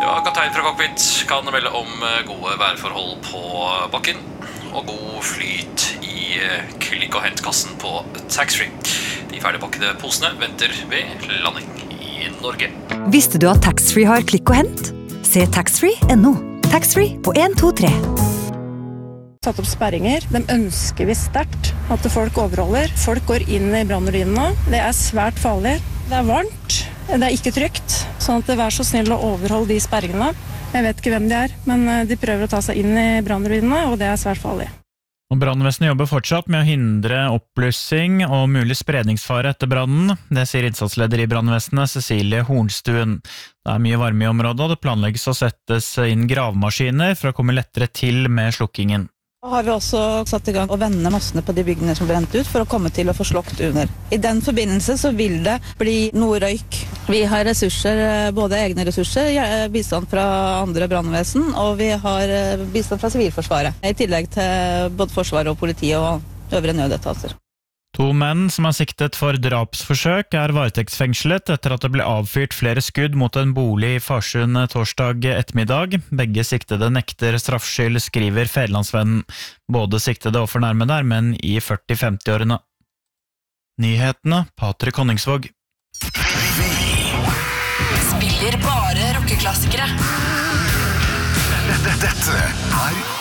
Ja, kaptein fra cockpit kan melde om gode værforhold på bakken og god flyt i klikk- og hentkassen på taxfree. De ferdigpakkede posene venter ved landing i Norge. Visste du at taxfree har klikk og hent? Se taxfree.no. Taxfree på 1, 2, 3. Satt opp sperringer. De ønsker vi sterkt at folk overholder. Folk går inn i brannruinene. Det er svært farlig. Det er varmt. Det er ikke trygt. Sånn at vær så snill å overholde de sperringene. Jeg vet ikke hvem de er, men de prøver å ta seg inn i brannruinene, og det er svært farlig. Og brannvesenet jobber fortsatt med å hindre oppblussing og mulig spredningsfare etter brannen. Det sier innsatsleder i brannvesenet, Cecilie Hornstuen. Det er mye varme i området, og det planlegges å settes inn gravemaskiner for å komme lettere til med slukkingen. Da har vi også satt i gang å vende massene på de byggene som brent ut for å komme til å få slokt under. I den forbindelse så vil det bli noe røyk. Vi har ressurser, både egne ressurser, bistand fra andre brannvesen, og vi har bistand fra Sivilforsvaret. I tillegg til både Forsvaret og politiet og øvrige nødetater. 2 menn som er siktet for drapsforsøk er varetektsfengslet etter at det ble avfyrt flere skudd mot en bolig i Farsund torsdag ettermiddag. Begge siktede nekter straffskyld, skriver Fedrelandsvennen. Både siktede og fornærmede er menn i 40-50-årene. Nyhetene, Patrik Honningsvåg. Spiller bare rockeklassikere. Dette er